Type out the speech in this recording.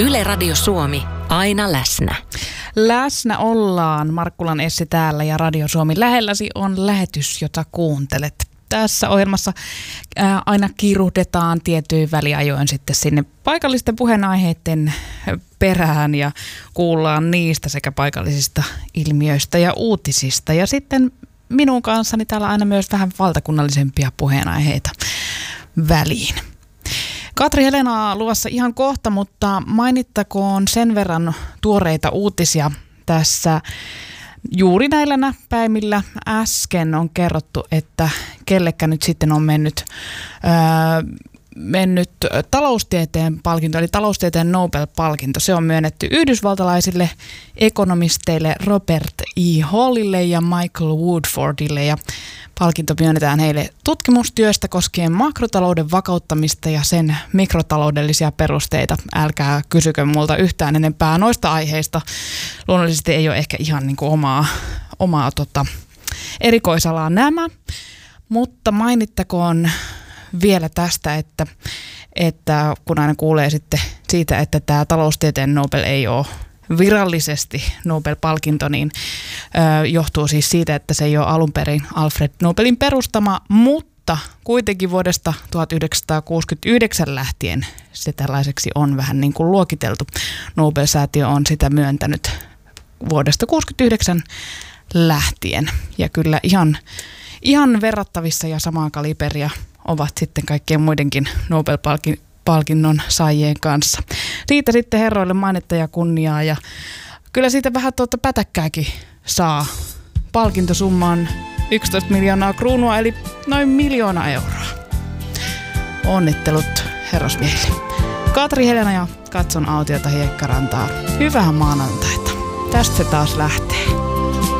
Yle Radio Suomi, aina läsnä. Läsnä ollaan. Markkulan Essi täällä ja Radio Suomi lähelläsi on lähetys, jota kuuntelet. Tässä ohjelmassa aina kiruhdetaan tietyin väliajoin sitten sinne paikallisten puheenaiheiden perään ja kuullaan niistä sekä paikallisista ilmiöistä ja uutisista. Ja sitten minun kanssani täällä aina myös vähän valtakunnallisempia puheenaiheita väliin. Katri Helenaa luvassa ihan kohta, mutta mainittakoon sen verran tuoreita uutisia tässä. Juuri näillä päivillä äsken on kerrottu, että kellekä nyt sitten on mennyt taloustieteen palkinto, eli taloustieteen Nobel-palkinto. Se on myönnetty yhdysvaltalaisille ekonomisteille Robert E. Hallille ja Michael Woodfordille, ja palkinto myönnetään heille tutkimustyöstä koskien makrotalouden vakauttamista ja sen mikrotaloudellisia perusteita. Älkää kysykö multa yhtään enempää noista aiheista. Luonnollisesti ei ole ehkä ihan niin kuin omaa erikoisalaa nämä, mutta mainittakoon vielä tästä, että kun aina kuulee sitten siitä, että tämä taloustieteen Nobel ei ole virallisesti Nobel-palkinto, niin johtuu siis siitä, että se ei ole alun perin Alfred Nobelin perustama, mutta kuitenkin vuodesta 1969 lähtien se tällaiseksi on vähän niin kuin luokiteltu. Nobel-säätiö on sitä myöntänyt vuodesta 1969 lähtien, ja kyllä ihan verrattavissa ja samaa kaliberia ovat sitten kaikkien muidenkin Nobel-palkinnon saajien kanssa. Siitä sitten herroille mainetta ja kunniaa, ja kyllä siitä vähän pätäkkääkin saa. Palkintosumma on 11 miljoonaa kruunua, eli noin 1 miljoona euroa. Onnittelut herrasmiehille. Katri Helena ja Katson autiota Hiekkarantaa. Hyvää maanantaita. Tästä se taas lähtee.